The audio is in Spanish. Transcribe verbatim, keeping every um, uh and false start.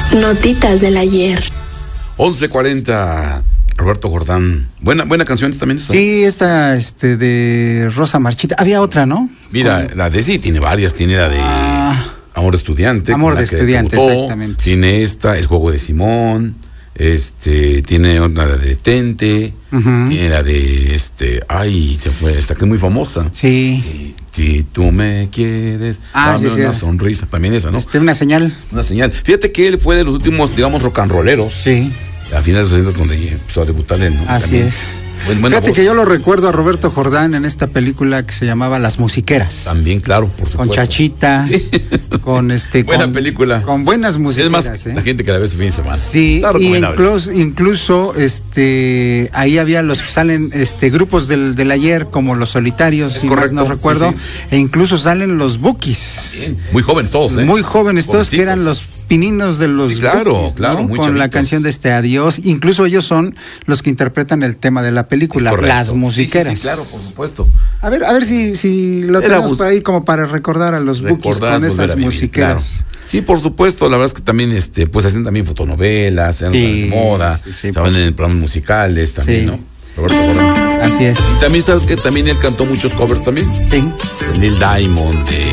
Notitas del ayer. once cuarenta, Roberto Jordán. Buena, buena canción también esta. Sí, esta, este, de Rosa Marchita. Había otra, ¿no? Mira, Con... la de sí tiene varias, tiene la de ah, Amor de Estudiante. Amor de Estudiante, debutó, exactamente. Tiene esta, El Juego de Simón, este, tiene otra, la de Detente, uh-huh. Tiene la de, este, ay, se fue, esta que es muy famosa. Sí. sí. Si tú me quieres, ah, dame sí, una sí. sonrisa, también esa, ¿no? Este, una señal. Una señal. Fíjate que él fue de los últimos, digamos, rock and rolleros. Sí. A finales de los sesenta donde empezó a debutar él, ¿no? Así también. Es. Buen, Fíjate voz. Que yo lo recuerdo a Roberto Jordán en esta película que se llamaba Las Musiqueras. También, claro, por supuesto. Con Chachita, sí. con este... Buena con, película. Con buenas musiqueras. Es más, ¿eh? la gente que la ve ese fin de semana. Sí, y incluso, incluso este, ahí había los, salen este grupos del, del ayer, como Los Solitarios, si más no recuerdo, sí, sí. E incluso salen los Bukis. También. Muy jóvenes todos, ¿eh? Muy jóvenes todos, que eran los pininos de los sí, claro, Bukis, claro, ¿no? Muy con chavitos. La canción de este Adiós, incluso ellos son los que interpretan el tema de la película, Las Musiqueras. Sí, sí, sí, claro, por supuesto. A ver, a ver si, si lo Era tenemos por ahí como para recordar a los Bukis con esas musiqueras. Claro. Sí, por supuesto, la verdad es que también, este, pues hacían también fotonovelas, eran sí, de moda, sí, sí, estaban pues. en programas musicales también, sí. ¿no? Roberto Jordán. Así es. Y también sabes que también él cantó muchos covers también. Sí. Neil Diamond, de